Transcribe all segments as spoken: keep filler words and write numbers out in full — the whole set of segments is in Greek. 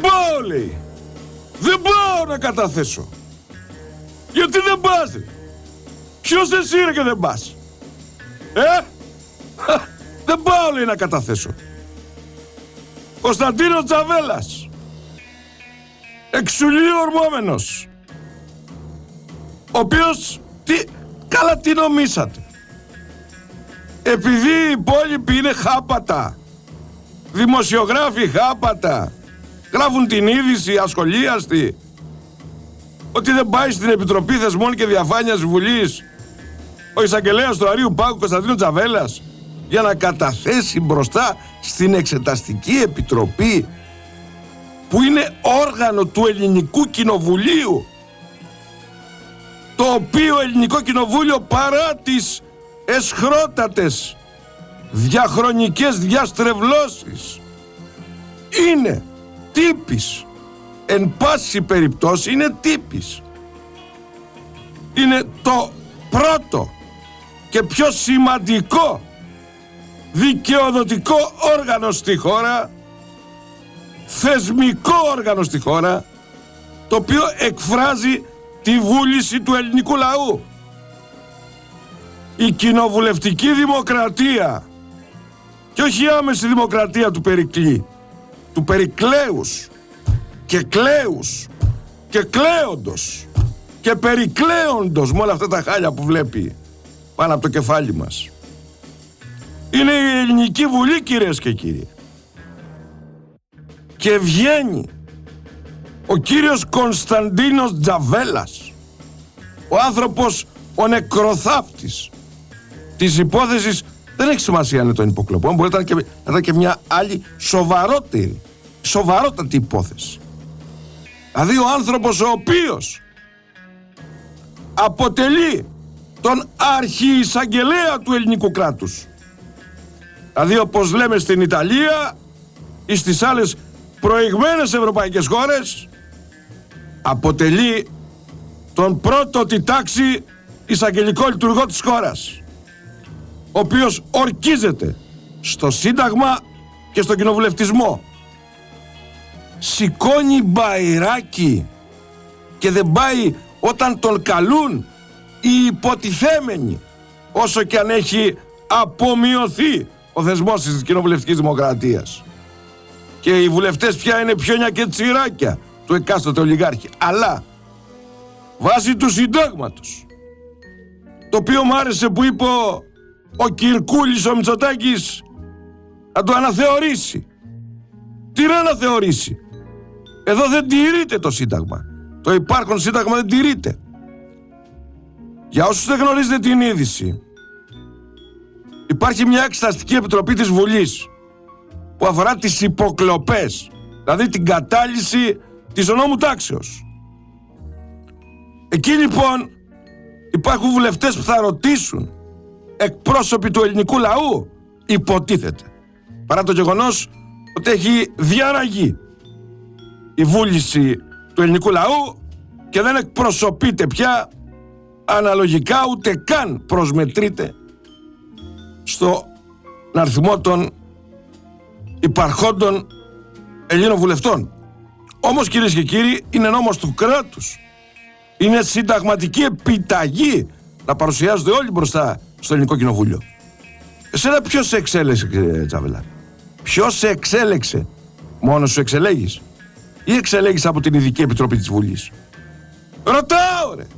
πάω, λέει. Δεν πάω να καταθέσω. Γιατί δεν πας, ρε? Ποιος εσύ, ρε, και δεν πας? Ε? Δεν πάω, λέει, να καταθέσω. Κωνσταντίνος Τζαβέλας, εξουλίου ορμόμενος, ο οποίος, τι, καλά τι νομίσατε? Επειδή οι υπόλοιποι είναι χάπατα, δημοσιογράφοι χάπατα, γράφουν την είδηση ασχολίαστη, ότι δεν πάει στην Επιτροπή Θεσμών και Διαφάνειας Βουλής ο εισαγγελέας του Αρείου Πάγου Κωνσταντίνου Τζαβέλας για να καταθέσει μπροστά στην Εξεταστική Επιτροπή, που είναι όργανο του Ελληνικού Κοινοβουλίου, το οποίο Ελληνικό Κοινοβούλιο, παρά τις εσχρότατες διαχρονικές διαστρεβλώσεις, είναι τύπης, εν πάση περιπτώσει είναι τύπης. Είναι το πρώτο και πιο σημαντικό δικαιοδοτικό όργανο στη χώρα, θεσμικό όργανο στη χώρα, το οποίο εκφράζει τη βούληση του ελληνικού λαού. Η κοινοβουλευτική δημοκρατία, και όχι η άμεση δημοκρατία του Περικλή, του Περικλέους και κλέους και κλέοντος και περικλέοντος, με όλα αυτά τα χάλια που βλέπει πάνω από το κεφάλι μας, είναι η Ελληνική Βουλή, κυρίες και κύριοι. Και βγαίνει ο κύριος Κωνσταντίνος Τζαβέλας, ο άνθρωπος, ο νεκροθάφτης της υπόθεσης. Δεν έχει σημασία αν είναι τον υποκλοπών, μπορεί να ήταν, και, να ήταν και μια άλλη σοβαρότερη, σοβαρότατη υπόθεση. Δηλαδή ο άνθρωπος ο οποίος αποτελεί τον αρχιεισαγγελέα του ελληνικού κράτους. Δηλαδή, όπως λέμε στην Ιταλία ή στις άλλες προηγμένες ευρωπαϊκές χώρες, αποτελεί τον πρώτο τη τάξη εισαγγελικό λειτουργό της χώρας, ο οποίος ορκίζεται στο Σύνταγμα και στο κοινοβουλευτισμό. Σηκώνει μπαϊράκι και δεν πάει όταν τον καλούν οι υποτιθέμενοι, όσο και αν έχει απομειωθεί ο θεσμός της κοινοβουλευτικής δημοκρατίας. Και οι βουλευτές πια είναι πιόνια και τσιράκια του εκάστοτε ολιγάρχη. Αλλά βάσει του συντάγματος, το οποίο μου άρεσε που είπε ο, ο Κυρκούλης ο Μητσοτάκης, να το αναθεωρήσει. Τι να αναθεωρήσει? Εδώ δεν τηρείται το Σύνταγμα. Το υπάρχον Σύνταγμα δεν τηρείται. Για όσους δεν γνωρίζετε την είδηση, υπάρχει μια εξεταστική επιτροπή της Βουλής που αφορά τις υποκλοπές, δηλαδή την κατάλυση της ονόμου τάξεως. Εκεί λοιπόν υπάρχουν βουλευτές που θα ρωτήσουν, εκπρόσωποι του ελληνικού λαού, υποτίθεται, παρά το γεγονός ότι έχει διαραγεί η βούληση του ελληνικού λαού και δεν εκπροσωπείται πια αναλογικά, ούτε καν προσμετρείται στο αριθμό των υπαρχόντων Ελλήνων βουλευτών. Όμως, κυρίες και κύριοι, είναι νόμος του κράτους. Είναι συνταγματική επιταγή να παρουσιάζονται όλοι μπροστά στο Ελληνικό Κοινοβούλιο. Εσένα ποιος σε εξέλεξε, κύριε Τζαβέλα? Ποιος σε εξέλεξε? Μόνος σου εξελέγεις ή εξελέγεις από την Ειδική Επιτροπή της Βουλής? Ρωτάω, ρε!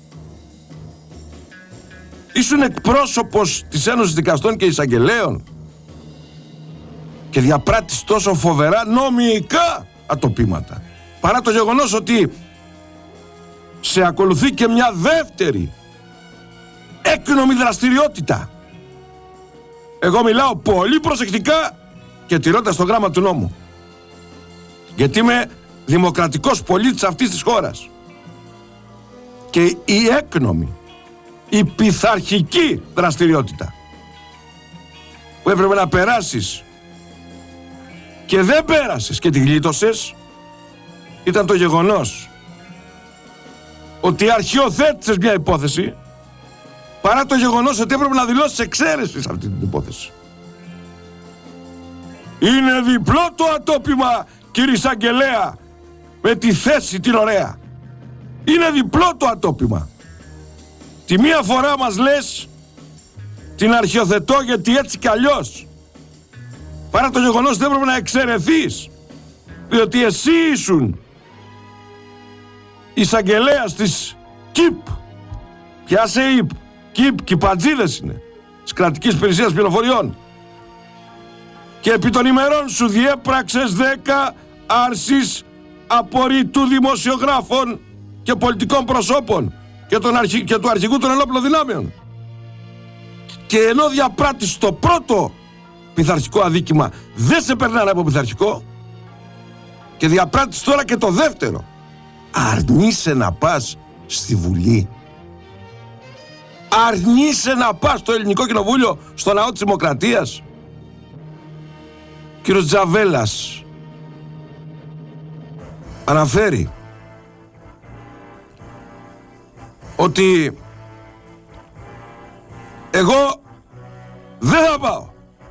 Ήσουν εκπρόσωπος της Ένωσης Δικαστών και Εισαγγελέων και διαπράττεις τόσο φοβερά νομικά ατοπήματα, παρά το γεγονός ότι σε ακολουθεί και μια δεύτερη έκνομη δραστηριότητα. Εγώ μιλάω πολύ προσεκτικά και τηρώντας το γράμμα του νόμου, γιατί είμαι δημοκρατικός πολίτης αυτής της χώρας. Και η έκνομη, η πειθαρχική δραστηριότητα που έπρεπε να περάσεις και δεν πέρασες και τη γλίτωσες, ήταν το γεγονός ότι αρχιοθέτησες μια υπόθεση, παρά το γεγονός ότι έπρεπε να δηλώσεις εξαίρεση σε αυτή την υπόθεση. Είναι διπλό το ατόπιμα, κύριε εισαγγελέα, με τη θέση την ωραία. Είναι διπλό το ατόπιμα. Τη μία φορά μας λες την αρχιοθετώ γιατί έτσι κι αλλιώς. Παρά το γεγονός δεν έπρεπε να εξαιρεθείς, διότι εσύ ήσουν εισαγγελέας της ΚΙΠ. Πιάσε ΙΠ, ΚΙΠ, κυπατζίδες είναι, της Κρατικής Υπηρεσίας Πληροφοριών. Και επί των ημερών σου διέπραξες δέκα άρσεις απορρίτου δημοσιογράφων και πολιτικών προσώπων και, τον αρχι... και του αρχηγού των ενόπλων δυνάμεων. Και ενώ διαπράττεις το πρώτο πειθαρχικό αδίκημα, δεν σε περνάνε από πειθαρχικό, και διαπράττεις τώρα και το δεύτερο. Αρνείσαι να πας στη Βουλή. Αρνείσαι να πας στο Ελληνικό Κοινοβούλιο, στο ναό της Δημοκρατίας. Κύριος Τζαβέλας αναφέρει ότι εγώ δεν θα πάω.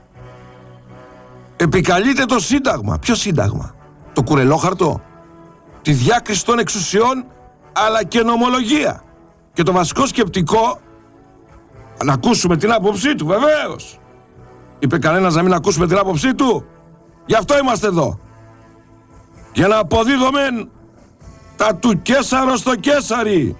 Επικαλείται το Σύνταγμα. Ποιο Σύνταγμα? Το κουρελόχαρτο, τη διάκριση των εξουσιών, αλλά και νομολογία. Και το βασικό σκεπτικό, να ακούσουμε την άποψή του, βεβαίως. Είπε κανένας να μην ακούσουμε την άποψή του? Γι' αυτό είμαστε εδώ. Για να αποδίδουμε τα του Κέσαρο στο Κέσαρι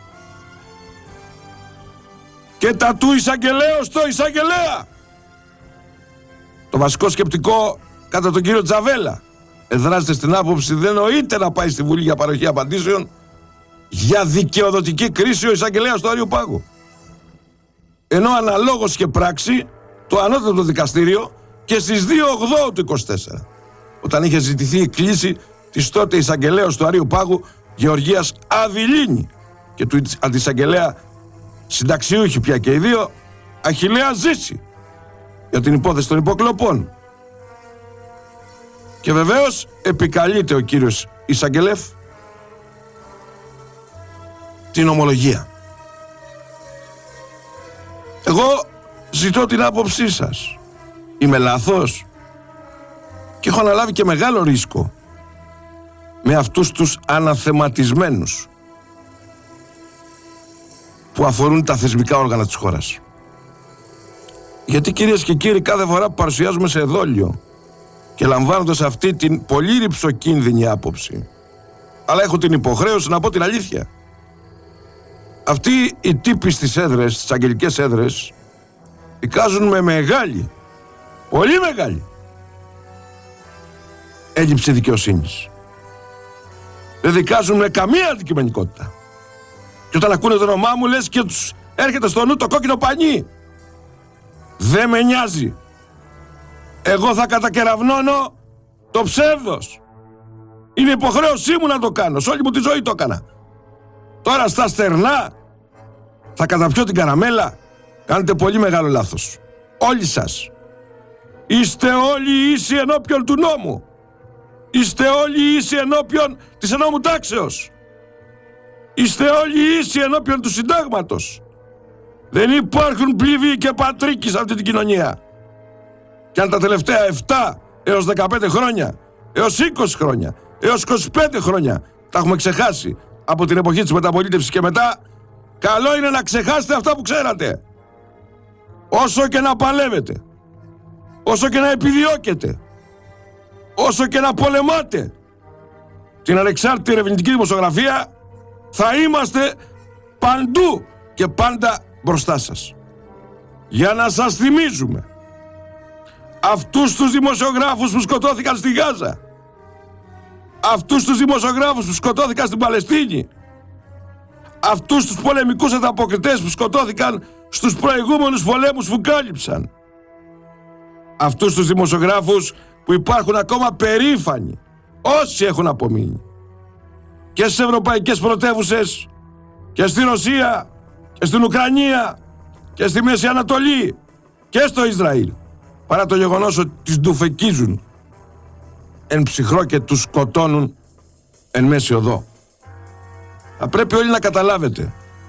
και τα του εισαγγελέως στο εισαγγελέα. Το βασικό σκεπτικό κατά τον κύριο Τζαβέλα εδράζεται στην άποψη δεν νοείται να πάει στη Βουλή για παροχή απαντήσεων για δικαιοδοτική κρίση ο εισαγγελέας του Αριού Πάγου. Ενώ αναλόγως και πράξη το ανώτατο δικαστήριο και στις δύο οκτώ του είκοσι τέσσερα, όταν είχε ζητηθεί η κλήση της τότε εισαγγελέως του Αριού Πάγου Γεωργίας Αδηλίνη και του αντισαγγελέα συνταξιούχοι πια και οι δύο Αχιλλέα Ζήση για την υπόθεση των υποκλοπών. Και βεβαίως επικαλείται ο κύριος εισαγγελέφ την ομολογία. Εγώ ζητώ την άποψή σας. Είμαι λάθος? Και έχω αναλάβει και μεγάλο ρίσκο με αυτούς τους αναθεματισμένους που αφορούν τα θεσμικά όργανα της χώρας. Γιατί, κυρίες και κύριοι, κάθε φορά που παρουσιάζουμε σε εδόλιο και λαμβάνοντας αυτή την πολύ ρυψοκίνδυνη άποψη, αλλά έχω την υποχρέωση να πω την αλήθεια, αυτοί οι τύποι στις έδρες, στις αγγελικές έδρες, εικάζουν με μεγάλη, πολύ μεγάλη έλλειψη δικαιοσύνης. Δεν δικάζουν με καμία αντικειμενικότητα. Και όταν ακούνε το όνομά μου, λες και τους έρχεται στο νου το κόκκινο πανί. Δεν με νοιάζει. Εγώ θα κατακεραυνώνω το ψεύδος. Είναι υποχρέωσή μου να το κάνω. Σε όλη μου τη ζωή το έκανα. Τώρα στα στερνά θα καταπιώ την καραμέλα. Κάνετε πολύ μεγάλο λάθος. Όλοι σας. Είστε όλοι ίσοι ενώπιον του νόμου. Είστε όλοι ίσοι ενώπιον της ενόμου τάξεως. Είστε όλοι ίσοι ενώπιον του συντάγματος. Δεν υπάρχουν πλήβοι και πατρίκοι σε αυτή την κοινωνία. Και αν τα τελευταία επτά έως δεκαπέντε χρόνια, έως είκοσι χρόνια, έως είκοσι πέντε χρόνια τα έχουμε ξεχάσει από την εποχή της μεταπολίτευσης και μετά, καλό είναι να ξεχάσετε αυτά που ξέρατε. Όσο και να παλεύετε, όσο και να επιδιώκετε, όσο και να πολεμάτε την ανεξάρτητη ερευνητική δημοσιογραφία, θα είμαστε παντού και πάντα μπροστά σας. Για να σας θυμίζουμε αυτούς τους δημοσιογράφους που σκοτώθηκαν στη Γάζα, αυτούς τους δημοσιογράφους που σκοτώθηκαν στην Παλαιστίνη, αυτούς τους πολεμικούς ανταποκριτές που σκοτώθηκαν στους προηγούμενους πολέμους που κάλυψαν, αυτούς τους δημοσιογράφους που υπάρχουν ακόμα περήφανοι, όσοι έχουν απομείνει, και στις ευρωπαϊκές πρωτεύουσες και στη Ρωσία και στην Ουκρανία και στη Μέση Ανατολή και στο Ισραήλ, παρά το γεγονός ότι τις ντουφεκίζουν εν ψυχρό και τους σκοτώνουν εν μέση οδό. Θα πρέπει όλοι να καταλάβετε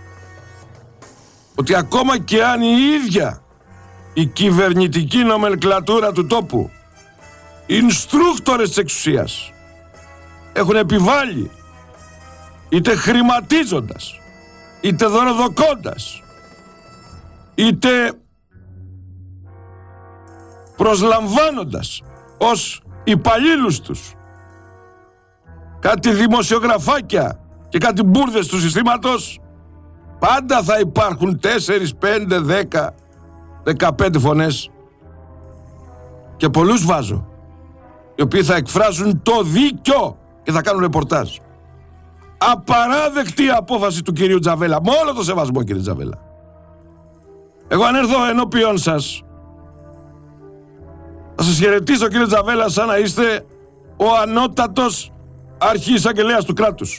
ότι ακόμα και αν η ίδια η κυβερνητική νομενκλατούρα του τόπου, οι ινστρούκτορες της εξουσίας, έχουν επιβάλει, είτε χρηματίζοντας, είτε δωροδοκώντας, είτε προσλαμβάνοντας ως υπαλλήλους τους κάτι δημοσιογραφάκια και κάτι μπουρδες του συστήματος, πάντα θα υπάρχουν τέσσερις, πέντε, δέκα, δεκαπέντε φωνές και πολλούς βάζω, οι οποίοι θα εκφράζουν το δίκιο και θα κάνουν ρεπορτάζ. Απαράδεκτη η απόφαση του κυρίου Τζαβέλα, με όλο το σεβασμό κύριε Τζαβέλα. Εγώ αν έρθω ενώπιον σας, θα σας χαιρετήσω κύριε Τζαβέλα σαν να είστε ο ανώτατος αρχιεισαγγελέας του κράτους.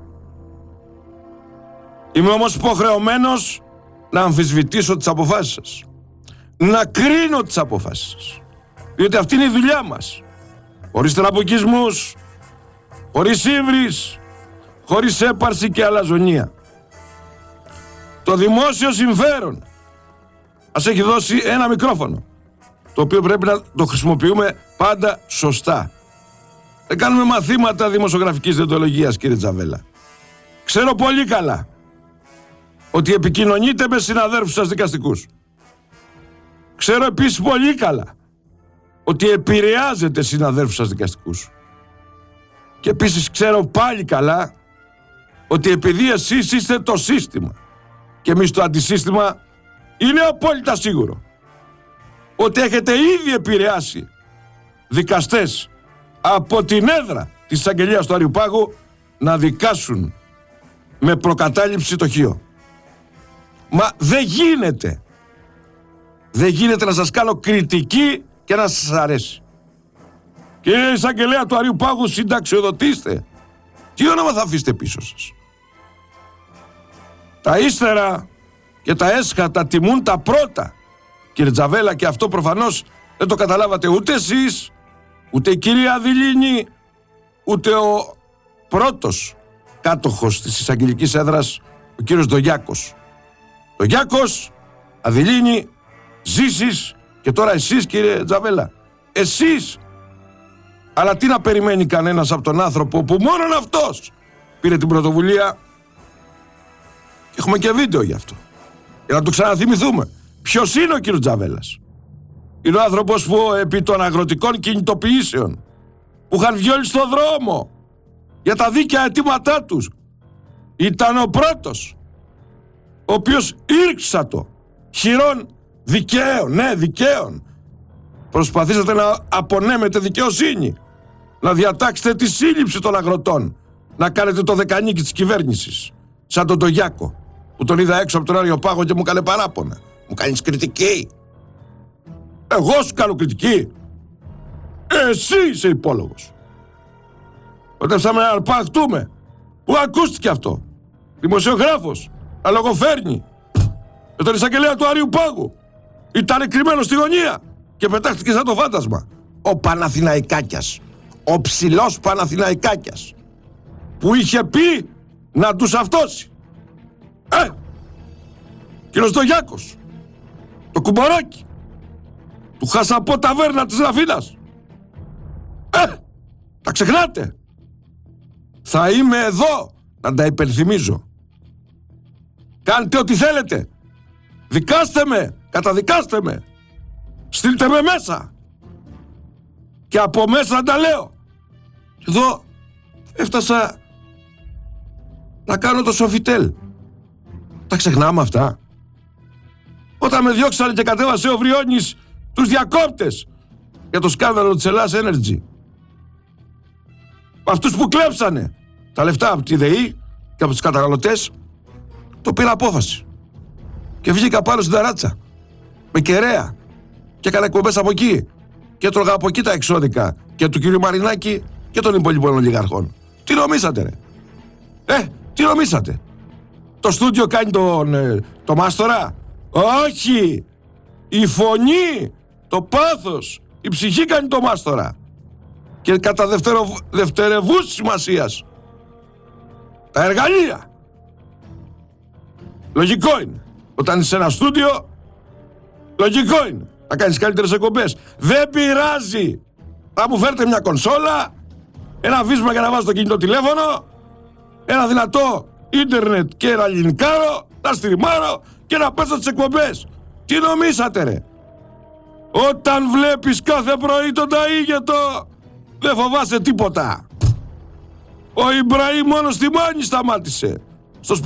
Είμαι όμως υποχρεωμένος να αμφισβητήσω τις αποφάσεις σας, να κρίνω τις αποφάσεις σας, διότι αυτή είναι η δουλειά μας. Χωρίς τραμπουκισμούς, χωρίς ύβρις, χωρίς έπαρση και αλαζονία. Το δημόσιο συμφέρον μας έχει δώσει ένα μικρόφωνο, το οποίο πρέπει να το χρησιμοποιούμε πάντα σωστά. Δεν κάνουμε μαθήματα δημοσιογραφικής δεοντολογίας κύριε Τζαβέλα. Ξέρω πολύ καλά ότι επικοινωνείτε με συναδέρφους σας δικαστικούς. Ξέρω επίσης πολύ καλά ότι επηρεάζετε συναδέρφους σας δικαστικούς. Και επίσης ξέρω πάλι καλά ότι επειδή εσείς είστε το σύστημα και εμείς το αντισύστημα, είναι απόλυτα σίγουρο ότι έχετε ήδη επηρεάσει δικαστές από την έδρα της εισαγγελίας του Αριουπάγου να δικάσουν με προκατάληψη το χείο. Μα δεν γίνεται. Δεν γίνεται να σας κάνω κριτική και να σας αρέσει. Κύριε εισαγγελέα του Αριουπάγου, συνταξιοδοτήστε. Τι όνομα θα αφήσετε πίσω σας? Τα ύστερα και τα έσχατα τιμούν τα πρώτα, κύριε Τζαβέλα, και αυτό προφανώς δεν το καταλάβατε ούτε εσείς, ούτε η κυρία Αδηλίνη, ούτε ο πρώτος κάτοχος της εισαγγελικής έδρας, ο κύριος Ντογιάκος. Ντογιάκος, Αδηλίνη, Ζήσης και τώρα εσείς κύριε Τζαβέλα. Εσείς. Αλλά τι να περιμένει κανένας από τον άνθρωπο που μόνον αυτός πήρε την πρωτοβουλία? Έχουμε και βίντεο γι' αυτό, για να το ξαναθυμηθούμε. Ποιος είναι ο κύριος Τζαβέλας? Είναι ο άνθρωπος που επί των αγροτικών κινητοποιήσεων που είχαν βγει όλοι στον δρόμο για τα δίκαια αιτήματά τους, ήταν ο πρώτος ο οποίος ήρξατο χειρών δικαίων, ναι δικαίων, προσπαθήσατε να απονέμετε δικαιοσύνη, να διατάξετε τη σύλληψη των αγροτών, να κάνετε το δεκανίκι της κυβέρνησης, σαν τον Ντογιάκο που τον είδα έξω από τον Αριοπάγο και μου έκανε παράπονα. Μου κάνεις κριτική? Εγώ σου κάνω κριτική? Εσύ είσαι υπόλογος. Όταν ψάμε να αρπαχτούμε, πού ακούστηκε αυτό? Δημοσιογράφος να λογοφέρνει με τον εισαγγελέα του Αριουπάγου, ήταν κρυμμένο στη γωνία και πετάχτηκε σαν το φάντασμα. Ο Παναθηναϊκάκιας, ο ψηλός Παναθηναϊκάκιας, που είχε πει να τους αυτώσει. Ε, κύριος Ντογιάκος, το κουμποράκι του Χασαπό ταβέρνα της Ραφίνας. Ε, τα ξεχνάτε? Θα είμαι εδώ να τα υπενθυμίζω. Κάντε ό,τι θέλετε. Δικάστε με, καταδικάστε με. Στείλτε με μέσα. Και από μέσα τα λέω. Εδώ έφτασα να κάνω το Σοφιτέλ. Τα ξεχνάμε αυτά? Όταν με διώξανε και κατέβασε ο Βριώνης τους διακόπτες για το σκάνδαλο της Ελλάς Energy, αυτούς που κλέψανε τα λεφτά από τη ΔΕΗ και από τους καταναλωτές, το πήρα απόφαση και βγήκα πάνω στην ταράτσα με κεραία και έκανα εκπομπές από εκεί και έτρωγα από εκεί τα εξώδικα και του κυρίου Μαρινάκη και των υπόλοιπων ολιγαρχών. Τι νομίσατε ρε? Ε, τι νομίσατε? Το στούντιο κάνει τον, ε, το μάστορα? Όχι! Η φωνή, το πάθος, η ψυχή κάνει το μάστορα. Και κατά δευτερο, δευτερευούς σημασίας τα εργαλεία. Λογικό είναι. Όταν είσαι σε ένα στούντιο, λογικό είναι να κάνεις καλύτερες εκπομπές. Δεν πειράζει. Θα μου φέρετε μια κονσόλα, ένα βίσμα για να βάζω το κινητό τηλέφωνο, ένα δυνατό ίντερνετ και ένα λινικάρο, να στριμάρω και να πέσω τις εκπομπές. Τι νομίσατε ρε? Όταν βλέπεις κάθε πρωί τον Ταΐγετο, δεν φοβάσαι τίποτα. Ο Ιμπραήμ μόνο στη Μάνη σταμάτησε.